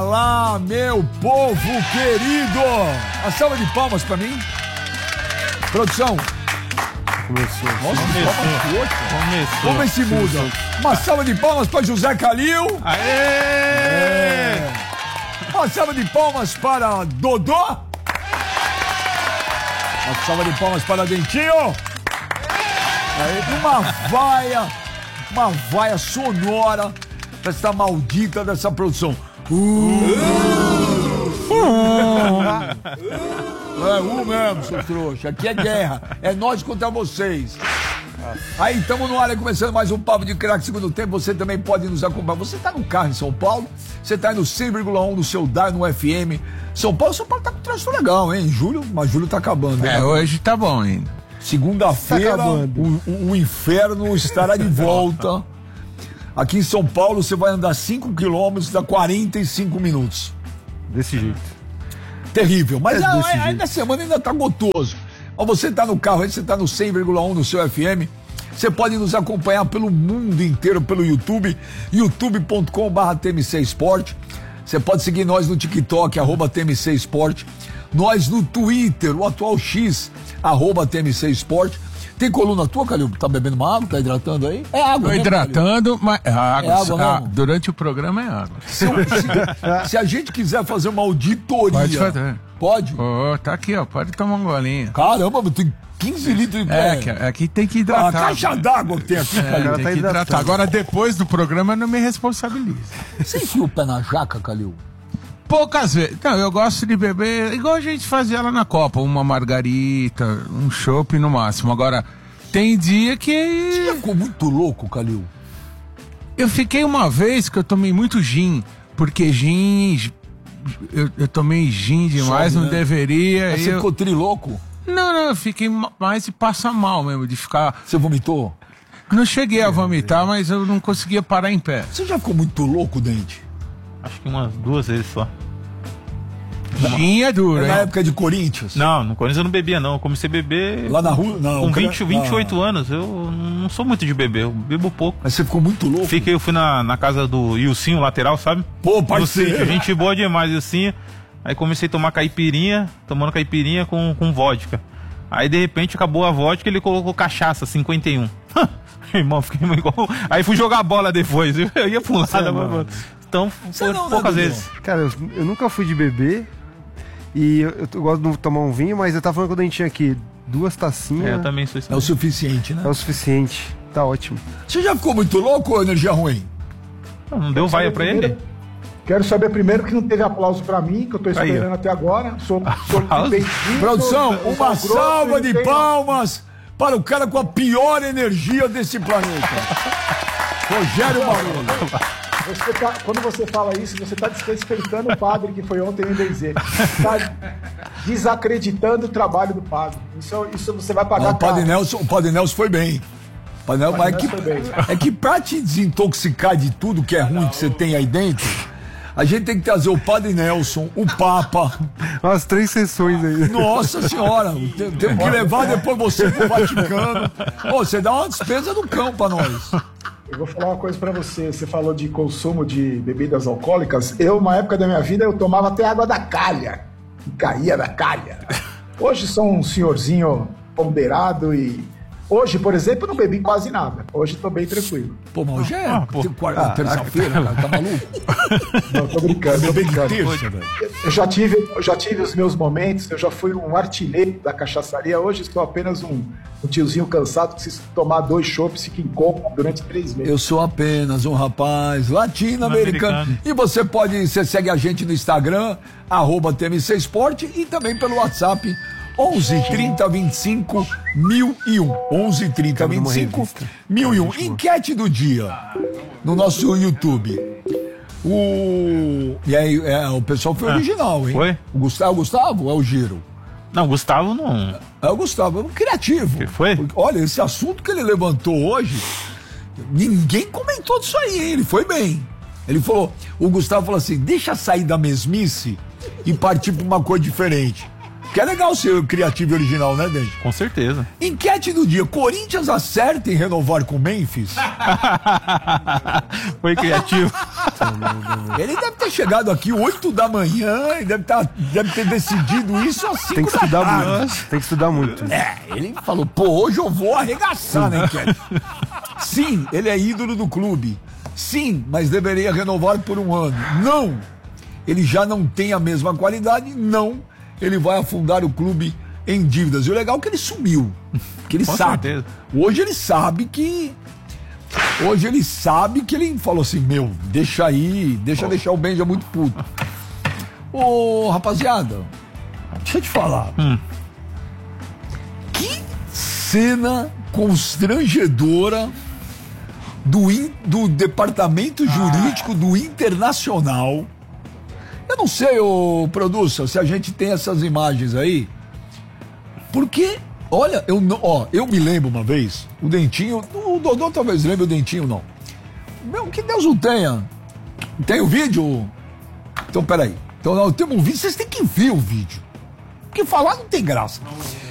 lá, meu povo querido! A salva de palmas pra mim. Produção. Começou. Nossa, vamos ver se muda. Uma salva de palmas pra José Calil. Aê! Uma salva de palmas para Dodô. Uma salva de palmas para Dentinho. Aí, uma vaia sonora dessa maldita dessa produção. É mesmo, seu trouxa. Aqui é guerra. É nós contra vocês. Aí, estamos no ar, começando mais um Papo de Craque segundo tempo. Você também pode nos acompanhar. Você está no carro em São Paulo, você está no 100,1 no seu DAR, no FM. São Paulo tá com trânsito legal, hein? Mas julho tá acabando. Né? Hoje tá bom ainda. Segunda-feira, o inferno estará de volta. Aqui em São Paulo, você vai andar 5 quilômetros, dá 45 minutos. Desse jeito. Terrível, mas ainda a semana ainda tá gostoso. Ó, você tá no carro aí, você tá no 100,1 no seu FM. Você pode nos acompanhar pelo mundo inteiro, pelo YouTube, youtube.com/TMC Esporte. Você pode seguir nós no TikTok, @TMC Esporte. Nós no Twitter, o atual X, @TMC Esporte. Tem coluna tua, Calil? Tá bebendo uma água? Tá hidratando aí? É água, Tô hidratando, mas água. É água durante o programa é água. Se a gente quiser fazer uma auditoria... Pode fazer. Pode? Tá aqui, ó. Pode tomar um golinho. Caramba, tem 15 litros de... Aqui tem que hidratar. A caixa d'água que tem aqui, Calil. Tem que hidratar. Agora, depois do programa, eu não me responsabilizo. Você enfia o pé na jaca, Calil? Poucas vezes. Não, eu gosto de beber igual a gente fazia lá na Copa, uma margarita, um chopp no máximo. Agora, tem dia que... Você já ficou muito louco, Calil? Eu fiquei uma vez que eu tomei muito gin, porque gin... Eu tomei gin demais, não deveria. Mas você ficou trilouco? Não, eu fiquei mais de passar mal mesmo, de ficar... Você vomitou? Não cheguei a vomitar, mas eu não conseguia parar em pé. Você já ficou muito louco, Dente? Acho que umas 2 vezes só. Gin é duro, Na hein? época de Corinthians? Não, no Corinthians eu não bebia, não. Eu comecei a beber... Lá na rua? Não. Com 28 anos. Eu não sou muito de beber, eu bebo pouco. Mas você ficou muito louco? Eu fui na casa do Ilcinho, lateral, sabe? Pô, parceiro. Gente boa demais, Ilcinho. Aí comecei a tomar caipirinha, tomando caipirinha com vodka. Aí de repente acabou a vodka e ele colocou cachaça, 51. Irmão, fiquei igual... Aí fui jogar bola depois, eu ia pra um lado. Então, poucas vezes. Cara, eu nunca fui de beber. E eu gosto de tomar um vinho, mas eu tava falando com o Dentinho aqui, 2 tacinhas. Eu também sou isso. É o suficiente, né? É o suficiente, tá ótimo. Você já ficou muito louco ou energia ruim? Não deu vaia pra ele? Quero saber primeiro que não teve aplauso pra mim, que eu tô esperando até agora. Sou Produção, uma salva de palmas para o cara com a pior energia desse planeta. Rogério Barolo. Quando você fala isso, você está desrespeitando o padre que foi ontem em Bezerra. Está desacreditando o trabalho do padre. Isso você vai pagar. O Padre Nelson foi bem. É que pra te desintoxicar de tudo que é ruim que você tem aí dentro, a gente tem que trazer o Padre Nelson, o Papa. Umas 3 sessões aí. Nossa senhora, temos que levar depois você pro Vaticano. Você dá uma despesa do cão pra nós. Eu vou falar uma coisa pra você. Você falou de consumo de bebidas alcoólicas. Uma época da minha vida, eu tomava até água da calha. E caía da calha. Hoje sou um senhorzinho ponderado e... Hoje, por exemplo, eu não bebi quase nada. Hoje tô bem tranquilo. Pô, mas hoje é terça-feira, cara, tá maluco? Não, tô brincando. Eu já tive os meus momentos, eu já fui um artilheiro da cachaçaria. Hoje estou apenas um tiozinho cansado que se tomar 2 chopps fica em coma durante 3 meses. Eu sou apenas um rapaz latino-americano. E você segue a gente no Instagram, @TMC Esporte, e também pelo WhatsApp 11 30 25 1001. 11 30 25 1001. Enquete do dia no nosso YouTube. E aí, o pessoal foi original, hein? Foi? O Gustavo ou é o Giro? Não, o Gustavo não. É o Gustavo, é um criativo. Que foi? Olha, esse assunto que ele levantou hoje, ninguém comentou disso aí, hein? Ele foi bem. Ele falou, o Gustavo falou assim, deixa sair da mesmice e partir pra uma coisa diferente. Que é legal ser criativo e original, né, Dente? Com certeza. Enquete do dia, Corinthians acerta em renovar com Memphis? Foi criativo. Ele deve ter chegado aqui 8 da manhã e deve ter decidido isso às 5 Tem que estudar muito. Tem que estudar muito. Ele falou, pô, hoje eu vou arregaçar na enquete. Sim, ele é ídolo do clube. Sim, mas deveria renovar por 1 ano. Não, ele já não tem a mesma qualidade. Não, ele vai afundar o clube em dívidas. E o legal é que ele sumiu. Que ele sabe. Certeza. Hoje ele sabe que ele falou assim, deixa aí, deixar o Benja muito puto. Ô, rapaziada, deixa eu te falar. Que cena constrangedora do departamento jurídico do Internacional. Eu não sei, ô producer, se a gente tem essas imagens aí. Porque, olha, eu me lembro uma vez, o Dentinho, o Dodô talvez lembre, o Dentinho não. Que Deus o tenha. Tem o vídeo? Então, peraí. Então, nós temos um vídeo, vocês têm que ver o vídeo. Porque falar não tem graça.